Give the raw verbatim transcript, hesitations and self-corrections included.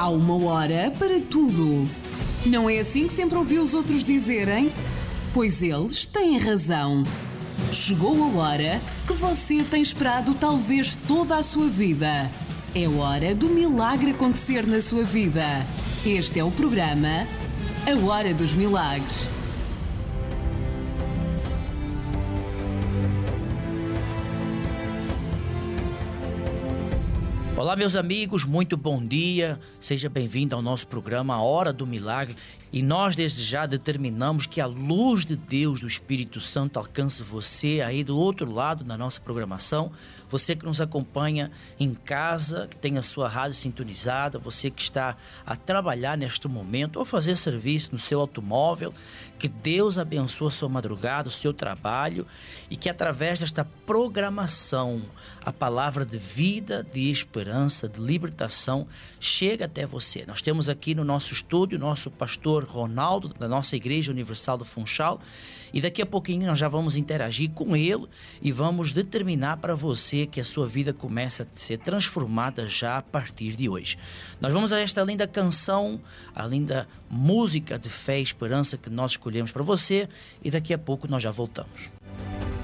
Há uma hora para tudo. Não é assim que sempre ouvi os outros dizerem? Pois eles têm razão. Chegou a hora que você tem esperado talvez toda a sua vida. É hora do milagre acontecer na sua vida. Este é o programa A Hora dos Milagres. Olá, meus amigos, muito bom dia. Seja bem-vindo ao nosso programa A Hora do Milagre. E nós desde já determinamos que a luz de Deus, do Espírito Santo, alcance você aí do outro lado da nossa programação. Você que nos acompanha em casa, que tem a sua rádio sintonizada, você que está a trabalhar neste momento ou fazer serviço no seu automóvel. Que Deus abençoe a sua madrugada, o seu trabalho e que através desta programação a palavra de vida, de esperança, de libertação chega até você. Nós temos aqui no nosso estúdio o nosso pastor Ronaldo, da nossa Igreja Universal do Funchal, e daqui a pouquinho nós já vamos interagir com ele e vamos determinar para você que a sua vida começa a ser transformada já a partir de hoje. Nós vamos a esta linda canção, a linda música de fé e esperança que nós escolhemos para você, e daqui a pouco nós já voltamos.